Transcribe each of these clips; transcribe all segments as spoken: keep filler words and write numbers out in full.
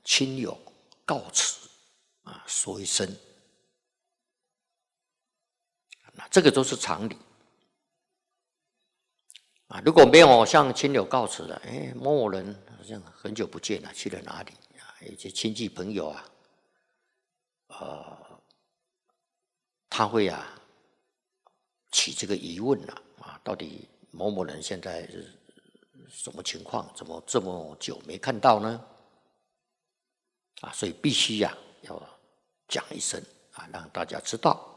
亲友告辞啊，说一声，那这个都是常理啊。如果没有向亲友告辞的，哎，某某人好像很久不见了，去了哪里啊？一些亲戚朋友啊，呃，他会啊起这个疑问了啊，到底某某人现在是什么情况？怎么这么久没看到呢？啊，所以必须呀、啊、要讲一声啊，让大家知道。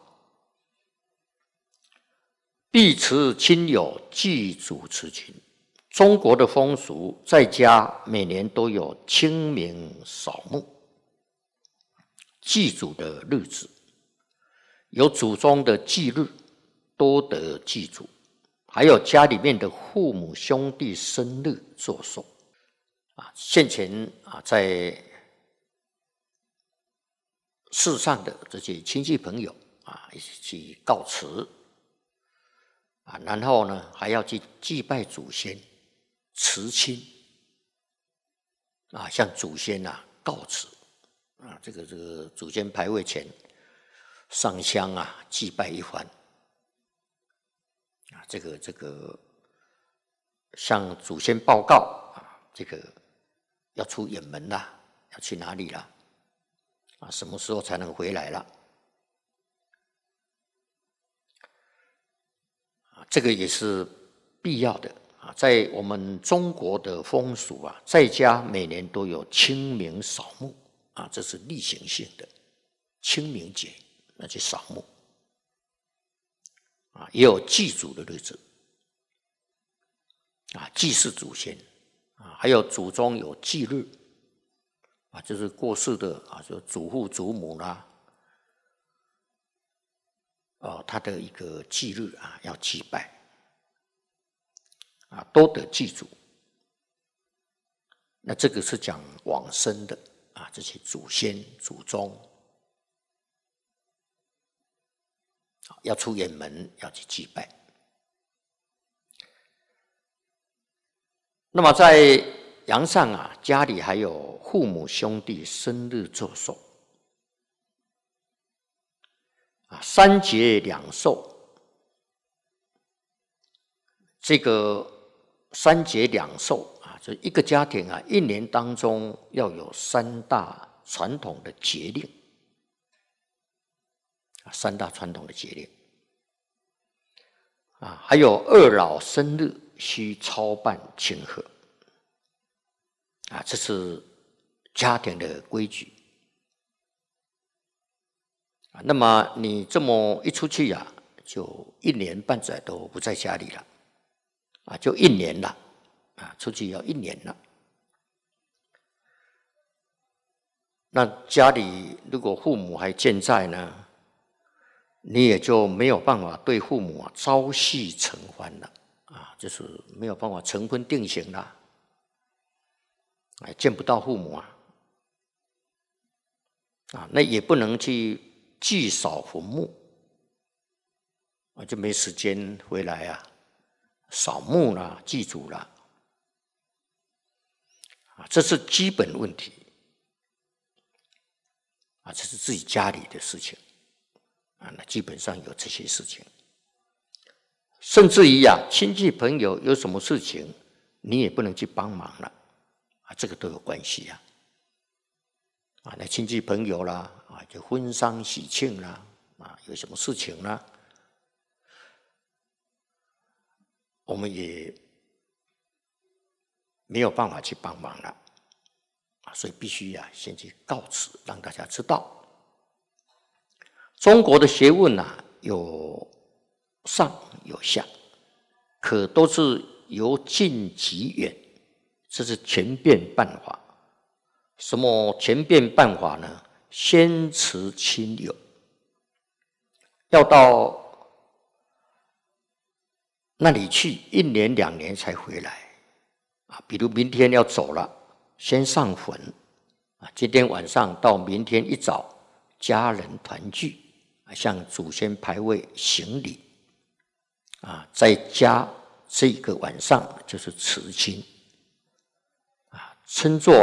必辞亲友，祭祖辞亲。中国的风俗，在家每年都有清明扫墓、祭祖的日子，有祖宗的忌日，多得祭祖，还有家里面的父母兄弟生日作寿。啊，现前啊，在世上的这些亲戚朋友啊，一起去告辞啊，然后呢，还要去祭拜祖先、辞亲啊，向祖先啊告辞啊，这个这个祖先牌位前上香啊，祭拜一番啊，这个这个向祖先报告啊，这个要出远门啦，要去哪里啦？啊，什么时候才能回来了？啊，这个也是必要的啊。在我们中国的风俗啊，在家每年都有清明扫墓啊，这是例行性的清明节，那去扫墓啊，也有祭祖的日子啊，祭祀祖先啊，还有祖宗有忌日。啊，就是过世的啊，就祖父祖母啦，哦，他的一个忌日啊，要祭拜啊，都得祭祖。那这个是讲往生的啊，这些祖先祖宗要出远门，要去祭拜。那么在阳上啊，家里还有父母兄弟生日作寿啊，三节两寿。这个三节两寿啊，就一个家庭啊，一年当中要有三大传统的节令啊，三大传统的节令啊，还有二老生日需操办庆贺。啊，这是家庭的规矩啊。那么你这么一出去呀、啊，就一年半载都不在家里了啊，就一年了啊，出去要一年了。那家里如果父母还健在呢，你也就没有办法对父母啊朝夕承欢了啊，就是没有办法成婚定型了。哎，见不到父母啊，啊，那也不能去祭扫坟墓，啊，就没时间回来啊，扫墓啦、祭祖啦，啊，这是基本问题，啊，这是自己家里的事情，啊，那基本上有这些事情，甚至于啊，亲戚朋友有什么事情，你也不能去帮忙了。啊，这个都有关系啊！啊，那亲戚朋友啦，啊，就婚丧喜庆啦，啊，有什么事情呢？我们也没有办法去帮忙了，啊，所以必须呀、啊，先去告辞，让大家知道。中国的学问呐、啊，有上有下，可都是由近及远。这是全变办法。什么全变办法呢？先辞亲友，要到那里去一年两年才回来啊。比如明天要走了，先上坟啊。今天晚上到明天一早，家人团聚啊，向祖先牌位行礼啊。在家这个晚上就是辞亲。称作